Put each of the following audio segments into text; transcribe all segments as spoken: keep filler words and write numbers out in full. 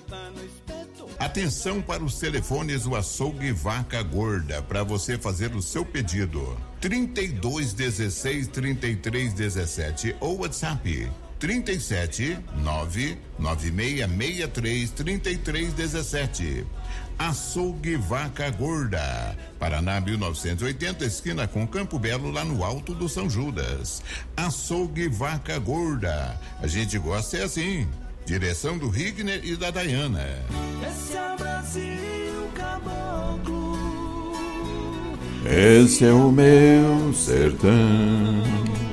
Atenção para os telefones do Açougue Vaca Gorda para você fazer o seu pedido. trinta e dois, dezesseis, trinta e três, dezessete ou WhatsApp trinta e sete, nove nove seis seis três, trinta e três, dezessete. Açougue Vaca Gorda, Paraná mil novecentos e oitenta, esquina com Campo Belo, lá no Alto do São Judas. Açougue Vaca Gorda, a gente gosta é assim. Direção do Rigner e da Dayana. Esse é o Brasil Caboclo. Esse é o meu sertão.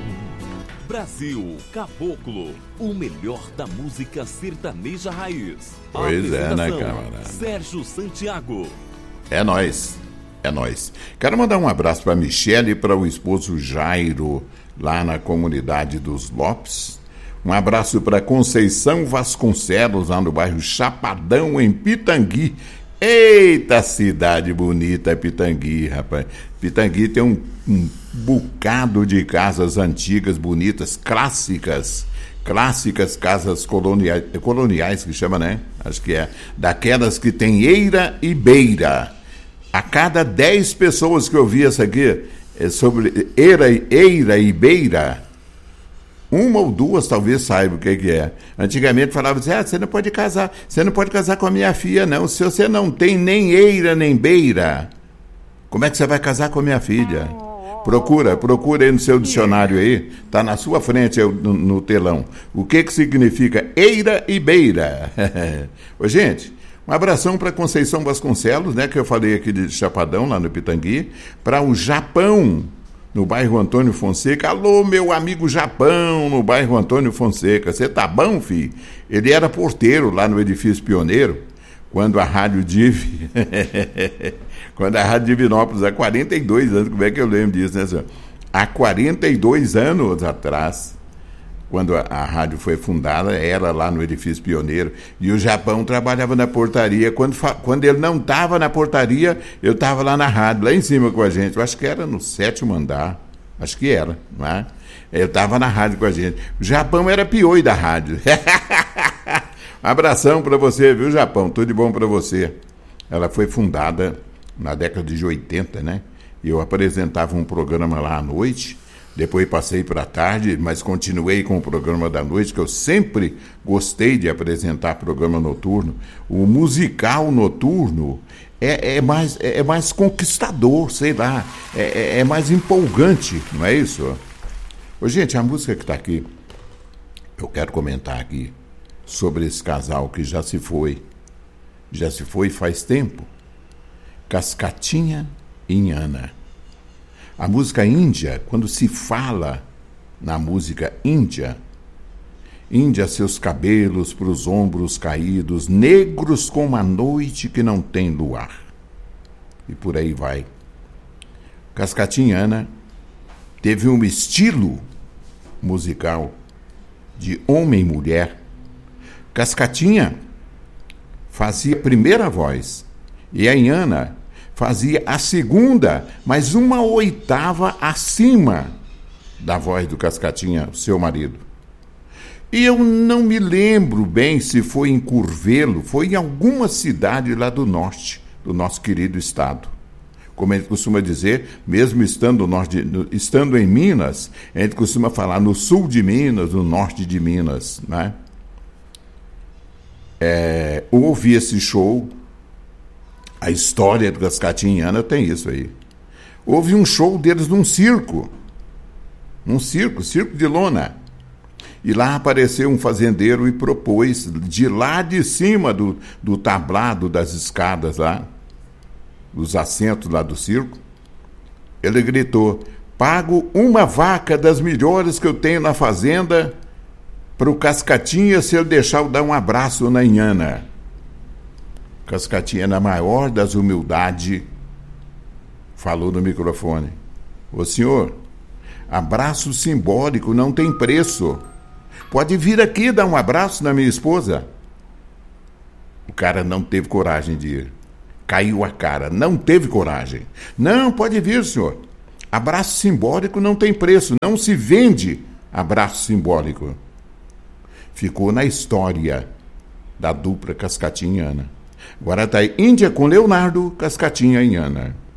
Brasil Caboclo, o melhor da música sertaneja raiz. Pois é, né, camarada? Sérgio Santiago. É nóis, é nóis. Quero mandar um abraço para Michele e para o esposo Jairo, lá na comunidade dos Lopes. Um abraço para Conceição Vasconcelos, lá no bairro Chapadão, em Pitangui. Eita, cidade bonita, Pitangui, rapaz. Pitangui tem um, um bocado de casas antigas, bonitas, clássicas. Clássicas casas coloniais, coloniais que chama, né? Acho que é. Daquelas que tem eira e beira. A cada dez pessoas que eu vi essa aqui, é sobre eira, eira e beira, uma ou duas talvez saibam o que, que é. Antigamente falava assim, ah, você não pode casar, você não pode casar com a minha filha, não. Se você não tem nem eira nem beira, como é que você vai casar com a minha filha? Procura, procura aí no seu dicionário aí, tá na sua frente aí, no, no telão. O que que significa eira e beira? Ô, gente, um abração para Conceição Vasconcelos, né, que eu falei aqui de Chapadão, lá no Pitangui, para o Japão, no bairro Antônio Fonseca. Alô, meu amigo Japão, no bairro Antônio Fonseca. Você tá bom, filho? Ele era porteiro lá no edifício Pioneiro, quando a Rádio Div... quando a Rádio Divinópolis, há quarenta e dois anos, como é que eu lembro disso, né, senhor? Há quarenta e dois anos atrás, quando a, a rádio foi fundada, era lá no edifício Pioneiro, e o Japão trabalhava na portaria. Quando, quando ele não estava na portaria, eu estava lá na rádio, lá em cima com a gente. Eu acho que era no sétimo andar, acho que era, não é? Eu estava na rádio com a gente. O Japão era pioi da rádio. Abração para você, viu, Japão? Tudo de bom para você. Ela foi fundada na década de oitenta, né? E eu apresentava um programa lá à noite. Depois passei para a tarde, mas continuei com o programa da noite, que eu sempre gostei de apresentar programa noturno. O musical noturno é, é, mais, é mais conquistador, sei lá, é, é mais empolgante, não é isso? Ô, gente, a música que está aqui, eu quero comentar aqui sobre esse casal que já se foi, já se foi faz tempo. Cascatinha e Inhana. A música índia, quando se fala na música índia, índia seus cabelos pros ombros caídos, negros como a noite que não tem luar. E por aí vai. Cascatinha e Inhana teve um estilo musical de homem e mulher. Cascatinha fazia a primeira voz e a Inhana fazia a segunda, mas uma oitava acima da voz do Cascatinha, seu marido. E eu não me lembro bem se foi em Curvelo, foi em alguma cidade lá do norte, do nosso querido estado. Como a gente costuma dizer, mesmo estando, no norte, estando em Minas, a gente costuma falar no sul de Minas, no norte de Minas, né? É, eu ouvi esse show. A história do Cascatinha e Inhana tem isso aí. Houve um show deles num circo. Num circo, circo de lona. E lá apareceu um fazendeiro e propôs, de lá de cima do, do tablado das escadas lá, dos assentos lá do circo, ele gritou: pago uma vaca das melhores que eu tenho na fazenda para o Cascatinha se ele deixar eu dar um abraço na Inhana. Cascatinha, na maior das humildades, falou no microfone: ô senhor, abraço simbólico não tem preço. Pode vir aqui dar um abraço na minha esposa. O cara não teve coragem de ir. Caiu a cara, não teve coragem. Não, pode vir, senhor. Abraço simbólico não tem preço, não se vende abraço simbólico. Ficou na história da dupla Cascatinha e Ana. Agora tá aí Índia com Leonardo, Cascatinha e Ana.